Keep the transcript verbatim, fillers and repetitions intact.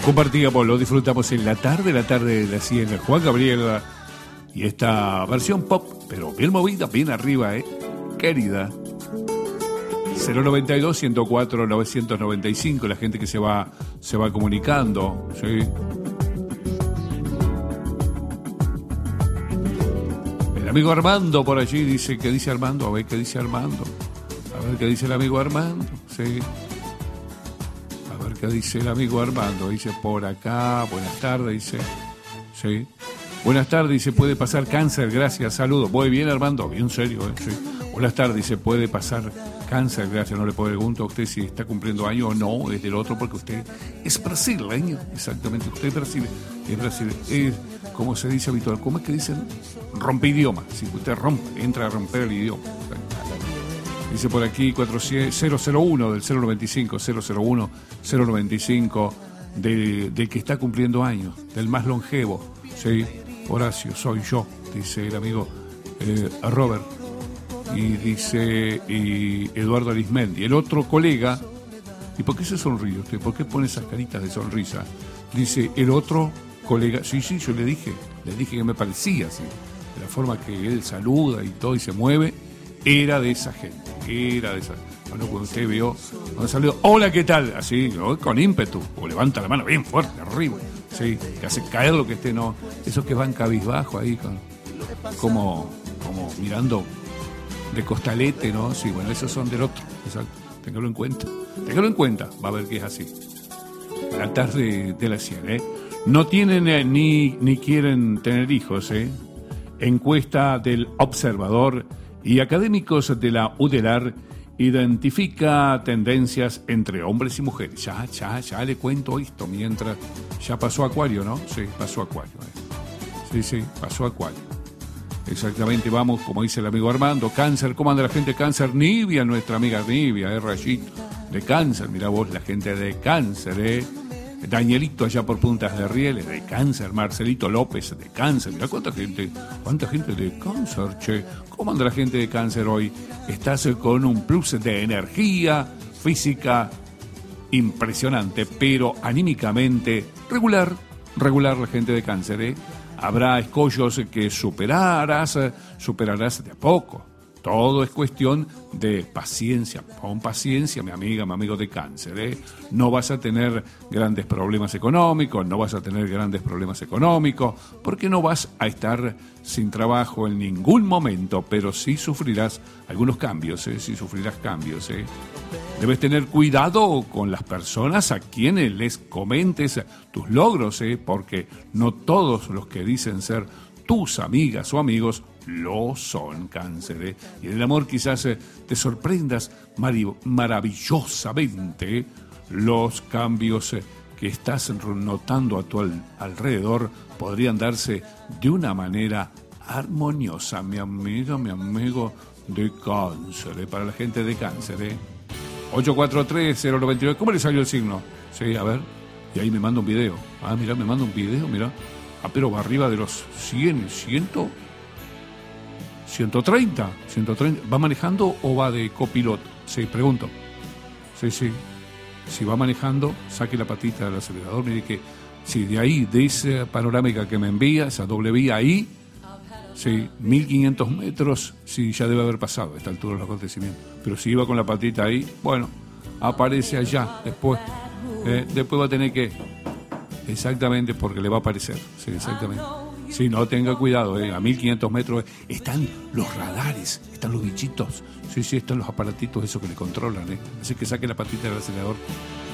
compartíamos, lo disfrutamos en la tarde, la tarde de la cien, Juan Gabriel, y esta versión pop, pero bien movida, bien arriba, ¿eh? Querida. cero noventa y dos, ciento cuatro, novecientos noventa y cinco, la gente que se va, se va comunicando, ¿sí? El amigo Armando por allí dice, ¿qué dice Armando? A ver, ¿qué dice Armando? A ver, ¿qué dice el amigo Armando? Sí. A ver, ¿qué dice el amigo Armando? Dice, por acá, buenas tardes, dice, sí. Buenas tardes, dice, puede pasar cáncer, gracias, saludos. Muy bien, Armando, bien serio, ¿eh? Sí. Buenas tardes, dice, puede pasar cáncer, gracias. No le pregunto a usted si está cumpliendo años o no, es del otro, porque usted es brasileño, exactamente, usted es brasileño, es brasileño, es, como se dice habitual, ¿cómo es que dicen? Rompe idioma, si usted rompe, entra a romper el idioma. Dice por aquí cero cero uno del cero noventa y cinco, cero cero uno, cero noventa y cinco, del, del que está cumpliendo años, del más longevo, ¿sí? Horacio, soy yo, dice el amigo eh, Robert. Y dice y Eduardo Arismendi, el otro colega. ¿Y por qué se sonríe usted? ¿Por qué pone esas caritas de sonrisa? Dice el otro colega. Sí, sí, yo le dije, le dije que me parecía así, de la forma que él saluda y todo y se mueve, era de esa gente, era de esa. Bueno, cuando usted vio, cuando salió, hola, ¿qué tal? Así, ¿no? Con ímpetu, o levanta la mano bien fuerte, arriba, sí, que hace caer lo que esté, no, esos que van cabizbajo ahí, con, como, como mirando de costalete, ¿no? Sí, bueno, esos son del otro, exacto. Téngalo en cuenta. Téngalo en cuenta, va a ver que es así. La tarde de la cien, ¿eh? No tienen eh, ni, ni quieren tener hijos, ¿eh? Encuesta del Observador y académicos de la U D E L A R identifica tendencias entre hombres y mujeres. Ya, ya, ya le cuento esto mientras... Ya pasó Acuario, ¿no? Sí, pasó Acuario. ¿eh? Sí, sí, pasó Acuario. Exactamente, vamos, como dice el amigo Armando, cáncer, ¿cómo anda la gente de cáncer? Nivia, nuestra amiga Nivia, eh, Rayito, de cáncer, mirá vos, la gente de cáncer, eh. Danielito allá por Puntas de Rieles, de cáncer, Marcelito López, de cáncer, mirá cuánta gente, cuánta gente de cáncer, che, ¿cómo anda la gente de cáncer hoy? Estás con un plus de energía física impresionante, pero anímicamente regular, regular la gente de cáncer, eh. Habrá escollos que superarás, superarás de a poco. Todo es cuestión de paciencia. Pon paciencia, mi amiga, mi amigo de cáncer, ¿eh? No vas a tener grandes problemas económicos, no vas a tener grandes problemas económicos, porque no vas a estar sin trabajo en ningún momento, pero sí sufrirás algunos cambios, ¿eh? Sí sufrirás cambios, ¿eh? Debes tener cuidado con las personas a quienes les comentes tus logros, ¿eh? Porque no todos los que dicen ser tus amigas o amigos lo son, cáncer, ¿eh? Y en el amor quizás eh, te sorprendas marav- maravillosamente, ¿eh? Los cambios eh, que estás notando a tu al- alrededor podrían darse de una manera armoniosa, mi amiga, mi amigo de cáncer, ¿eh? Para la gente de cáncer, ¿eh? ocho cuatro tres, cero nueve nueve, ¿cómo le salió el signo? Sí, a ver, y ahí me manda un video. Ah, mira, me manda un video, mira. Ah, pero va arriba de los cien, cien, ciento treinta, ciento treinta. ¿Va manejando o va de copiloto? Sí, pregunto. Sí, sí. Si va manejando, saque la patita del acelerador. Mire que, sí, de ahí, de esa panorámica que me envía, esa doble vía ahí, sí, mil quinientos metros, sí, ya debe haber pasado a esta altura los acontecimientos. Pero si iba con la patita ahí, bueno, aparece allá, después, eh, después va a tener que, exactamente, porque le va a aparecer, sí, exactamente. Sí, no, tenga cuidado, eh, a mil quinientos metros están los radares, están los bichitos, sí, sí, están los aparatitos esos que le controlan, eh. Así que saque la patita del acelerador